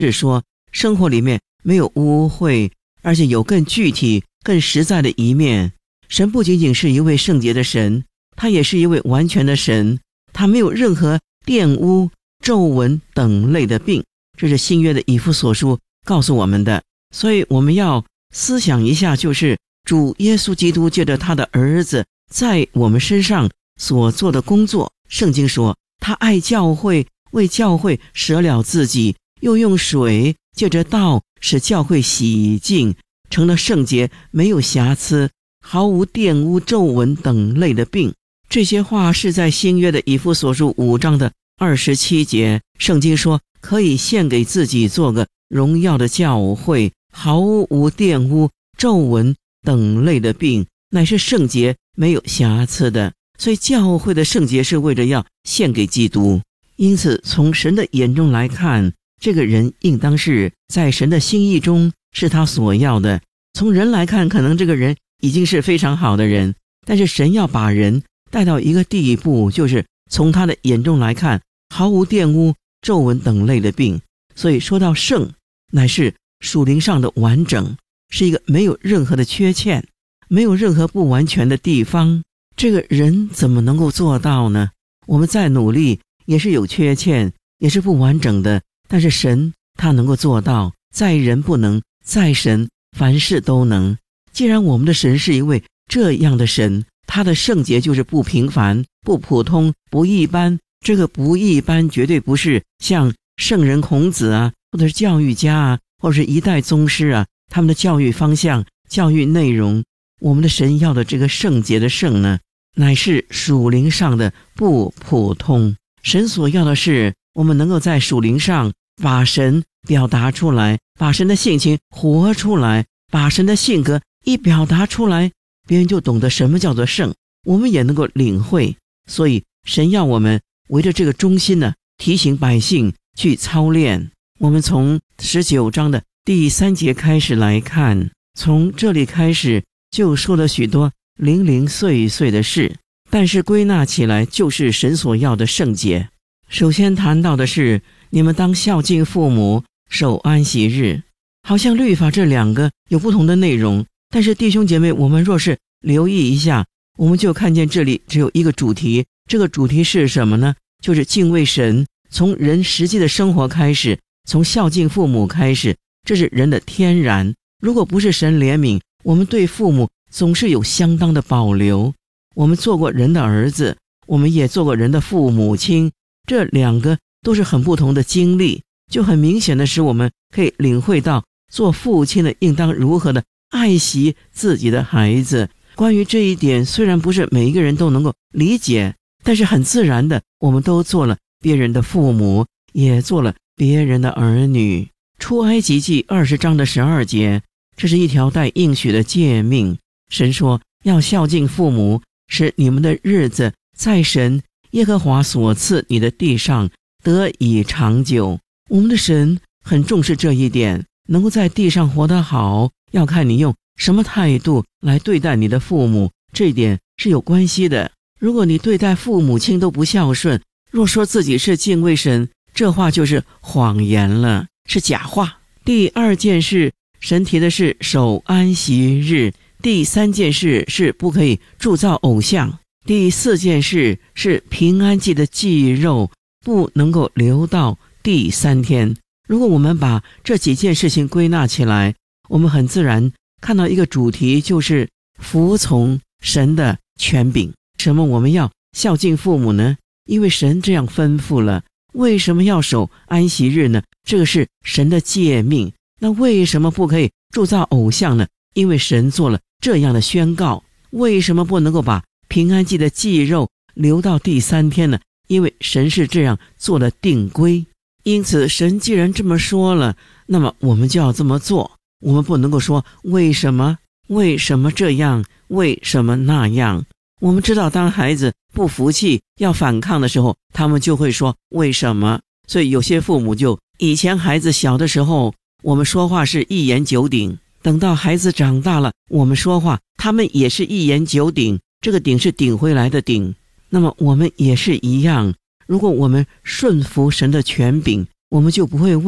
是说生活里面没有污秽，而且有更具体更实在的一面。神不仅仅是一位圣洁的神，他也是一位完全的神，他没有任何玷污、皱纹等类的病。这是新约的以弗所书告诉我们的。所以我们要思想一下，就是主耶稣基督借着他的儿子在我们身上所做的工作。圣经说他爱教会，为教会舍了自己，又用水借着道使教会洗净，成了圣洁，没有瑕疵，毫无玷污、皱纹等类的病。这些话是在新约的以弗所书5章的27节。圣经说可以献给自己做个荣耀的教会，毫无玷污、皱纹等类的病，乃是圣洁没有瑕疵的。所以教会的圣洁是为了要献给基督。因此从神的眼中来看，这个人应当是在神的心意中是他所要的。从人来看，可能这个人已经是非常好的人，但是神要把人带到一个地步，就是从他的眼中来看，毫无玷污、皱纹等类的病。所以说到圣，乃是属灵上的完整，是一个没有任何的缺欠，没有任何不完全的地方。这个人怎么能够做到呢？我们再努力也是有缺陷，也是不完整的，但是神他能够做到，在人不能，在神凡事都能。既然我们的神是一位这样的神，他的圣洁就是不平凡、不普通、不一般。这个不一般绝对不是像圣人孔子啊，或者是教育家啊，或者是一代宗师啊，他们的教育方向、教育内容。我们的神要的这个圣洁的圣呢，乃是属灵上的不普通。神所要的是我们能够在属灵上把神表达出来，把神的性情活出来，把神的性格一表达出来，别人就懂得什么叫做圣，我们也能够领会。所以神要我们围着这个中心呢，提醒百姓去操练。我们从19章的第3节开始来看，从这里开始就说了许多零零碎碎的事，但是归纳起来就是神所要的圣洁。首先谈到的是你们当孝敬父母，守安息日。好像律法这两个有不同的内容，但是弟兄姐妹，我们若是留意一下，我们就看见这里只有一个主题。这个主题是什么呢？就是敬畏神，从人实际的生活开始，从孝敬父母开始，这是人的天然。如果不是神怜悯，我们对父母总是有相当的保留。我们做过人的儿子，我们也做过人的父母亲，这两个都是很不同的经历，就很明显的使我们可以领会到做父亲的应当如何的爱惜自己的孩子。关于这一点，虽然不是每一个人都能够理解，但是很自然的，我们都做了别人的父母，也做了别人的儿女。出埃及记20章的12节，这是一条带应许的诫命。神说要孝敬父母，使你们的日子在神耶和华所赐你的地上得以长久。我们的神很重视这一点，能够在地上活得好，要看你用什么态度来对待你的父母，这一点是有关系的。如果你对待父母亲都不孝顺，若说自己是敬畏神，这话就是谎言了，是假话。第二件事，神提的是守安息日。第三件事是不可以铸造偶像。第四件事是平安祭的祭肉不能够留到第3天。如果我们把这几件事情归纳起来，我们很自然看到一个主题，就是服从神的权柄。什么我们要孝敬父母呢？因为神这样吩咐了。为什么要守安息日呢？这个是神的诫命。那为什么不可以铸造偶像呢？因为神做了这样的宣告。为什么不能够把平安祭的祭肉留到第3天呢？因为神是这样做了定规。因此神既然这么说了，那么我们就要这么做。我们不能够说为什么这样，为什么那样。我们知道当孩子不服气要反抗的时候，他们就会说为什么。所以有些父母就以前孩子小的时候，我们说话是一言九鼎，等到孩子长大了，我们说话他们也是一言九鼎，这个鼎是顶回来的鼎。那么我们也是一样，如果我们顺服神的权柄，我们就不会问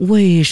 为